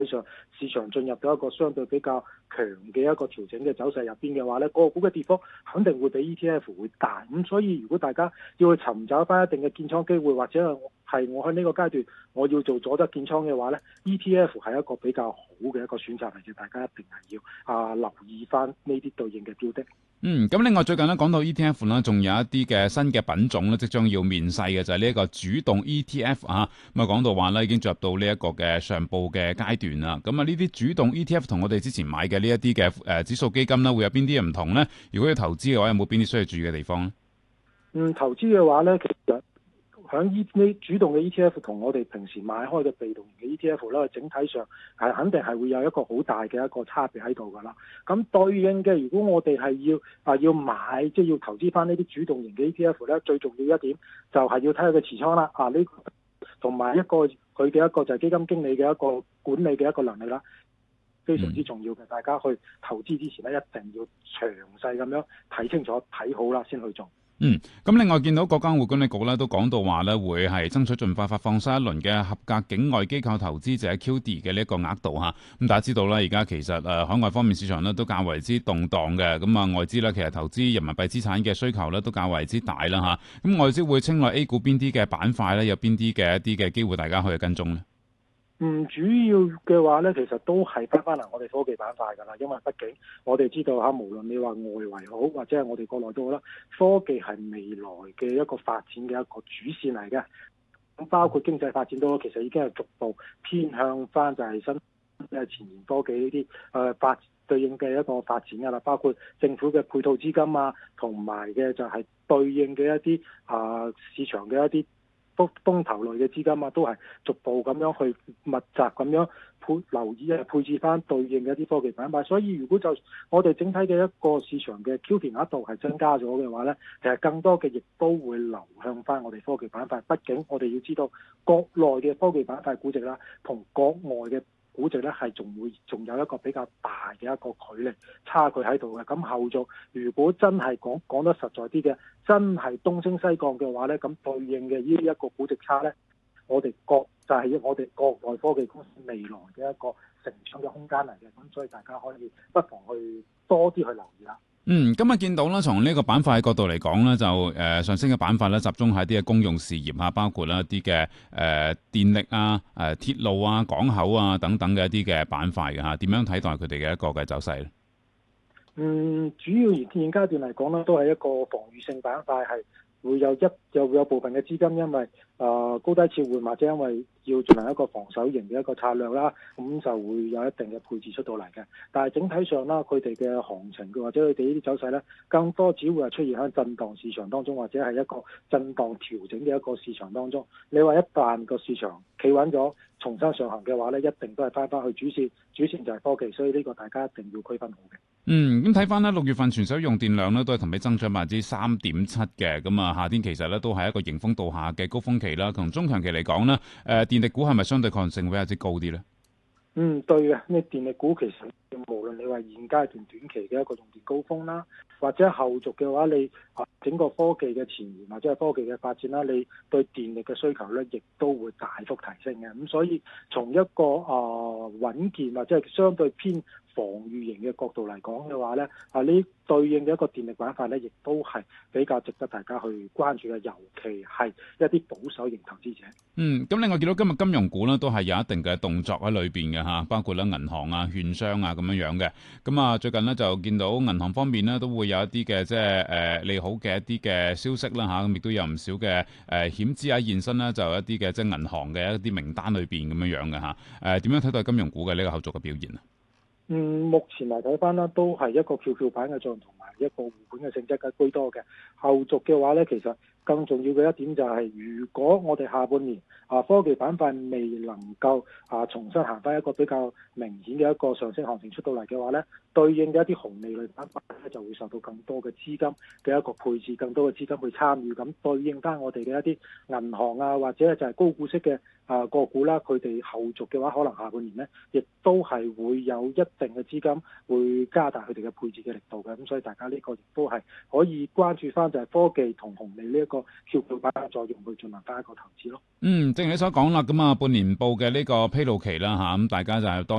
上市場進入到一個相對比較強嘅一個調整嘅走勢入邊嘅話咧，個股嘅跌幅肯定會比 ETF 會大。咁所以如果大家要去尋找翻一定嘅建倉機會，或者係我喺呢個階段我要做左側建倉嘅話咧，ETF 係一個比較好嘅一個選擇嚟嘅，大家一定係要留意翻呢啲對應嘅標的。 咁另外最近咧講到 ETF 啦，仲有一啲嘅新嘅品種咧，即將要面世嘅就係呢一個主動 ETF 啊。咁啊講到話咧，已經進入到呢一個嘅上報嘅階段啦。咁啊呢啲主動 ETF 同我哋之前買嘅呢一啲嘅指數基金啦，會有邊啲唔同呢？如果要投資嘅話，有冇邊啲需要注意嘅地方呢？ 投資嘅話咧，其實響呢主動嘅 ETF 同我哋平時買開嘅被動型嘅 ETF 咧，整體上係肯定係會有一個好大嘅一個差別喺度㗎啦。咁對應嘅，如果我哋係要買，即係要投資翻呢啲主動型嘅 ETF 咧，最重要一點就係要睇佢嘅持倉啦。呢個同埋一個佢嘅一個就係基金經理嘅一個管理嘅一個能力啦，非常之重要嘅。大家去投資之前咧，一定要詳細咁樣睇清楚、睇好啦，先去做。 咁另外見到國家匯管理局咧都講到話咧，會係爭取盡快發放新一輪嘅合格境外機構投資者 QD 嘅呢一個額度嚇。咁大家知道啦，而家其實海外方面市場咧都較為之動盪嘅，咁外資咧其實投資人民幣資產嘅需求咧都較為之大啦嚇。咁外資會青睞 A 股邊啲嘅板塊咧，有邊啲嘅一啲嘅機會大家可以跟蹤呢？ 主要嘅話咧，其實都係翻嚟我哋科技板塊㗎啦，因為畢竟我哋知道無論你話外圍好，或者係我哋國內都好啦，科技係未來嘅一個發展嘅一個主線嚟嘅。咁包括經濟發展都其實已經係逐步偏向翻就係新前沿科技呢啲發對應嘅一個發展㗎啦，包括政府嘅配套資金同埋嘅就係對應嘅一啲市場嘅一啲風投類嘅資金都係逐步咁樣去密集咁樣留意配置翻對應嘅一啲科技板塊。所以如果就我哋整體嘅一個市場嘅 QD 額度係增加咗嘅話呢，其實更多嘅亦都會流向翻我哋科技板塊。畢竟我哋要知道國內嘅科技板塊估值啦，同國外嘅估值咧係仲有一個比較大嘅一個距離差距喺度嘅。咁後續如果真係講得實在啲嘅，真係東升西降嘅話咧，咁對應嘅呢一個估值差咧，我哋國內科技公司未來嘅一個成長嘅空間嚟嘅。咁所以大家可以不妨去多啲去留意啦。 咁見到啦，從呢個板塊角度嚟講咧，就上升嘅板塊咧，集中喺啲嘅公用事業包括啦一啲嘅電力鐵路港口等等嘅一啲嘅板塊嘅點樣睇待佢哋嘅一個嘅走勢咧？ 主要而現階段嚟講咧，都係一個防禦性板塊，係會有部分嘅資金因為高低切換或者因為要進行一個防守型嘅一個策略啦，咁就會有一定嘅配置出到嚟嘅。但係整體上啦，佢哋嘅行情或者佢哋呢啲走勢咧，更多只會係出現喺震盪市場當中，或者係一個震盪調整嘅一個市場當中。你話一旦個市場企穩咗，重新上行嘅話咧，一定都係翻去主線就係科技，所以呢個大家一定要區分好嘅。 咁睇翻呢6月份全手用電量呢都係同比增長3.7%嘅，咁夏天其實呢都係一個迎風倒下嘅高峰期啦。同中長期嚟講呢，電力股係咪相對抗性會比較之高啲呢？ 對嘅，呢電力股其實無論你話現階段短期嘅一個用電高峰啦，或者後續嘅話，你整個科技嘅前沿或者係科技嘅發展啦，你對電力嘅需求咧，亦都會大幅提升嘅。咁所以從一個穩健或者係相對偏防禦型嘅角度嚟講嘅話咧，呢對應嘅一個電力板塊咧，亦都係比較值得大家去關注嘅，尤其係一啲保守型投資者。 咁另外見到今日金融股咧都係有一定嘅動作喺裏邊嘅嚇，包括咧銀行券商咁樣嘅。咁最近呢，就見到銀行方面呢，都會有一啲嘅即係利好嘅一啲嘅消息啦嚇，咁亦都有唔少嘅險資喺現身啦，就有一啲嘅即係銀行嘅一啲名單裏邊咁樣嘅嚇。點樣睇待金融股嘅呢個後續嘅表現啊？ 目前嚟睇翻啦，都係一個蹺蹺板嘅作用同埋一個護盤嘅性質嘅居多嘅。後續嘅話咧，其實更重要嘅一點就係，如果我哋下半年科技板塊未能夠重新行翻一個比較明顯嘅一個上升行情出到嚟嘅話咧，對應嘅一啲紅利類板塊咧就會受到更多嘅資金嘅一個配置，更多嘅資金去參與，咁對應翻我哋嘅一啲銀行或者就係高股息嘅個股啦，佢哋後續嘅話可能下半年咧，亦都係會有一定嘅資金會加大佢哋嘅配置嘅力度嘅。咁所以大家呢個亦都係可以關注翻，就係科技同紅利呢一個個蹺蹺板嘅作用去進行翻一個投資咯。 正如你所講啦，咁啊半年報嘅呢個披露期啦嚇，咁大家就係多